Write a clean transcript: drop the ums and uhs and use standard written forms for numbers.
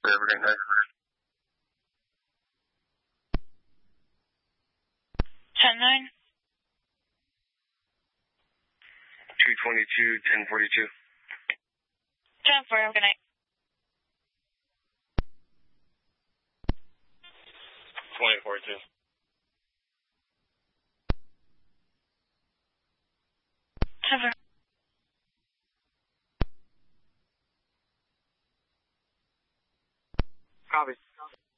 Have a great night. 10-9. 222, 1042. 10-4, have a good night. 2042. 10-4. Copy.